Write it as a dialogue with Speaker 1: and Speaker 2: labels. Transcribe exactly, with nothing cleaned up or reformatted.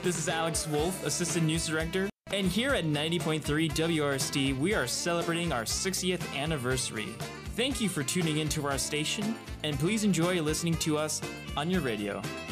Speaker 1: This is Alex Wolf, Assistant News Director. And here at ninety point three W R S D, we are celebrating our sixtieth anniversary. Thank you for tuning into our station, and please enjoy listening to us on your radio.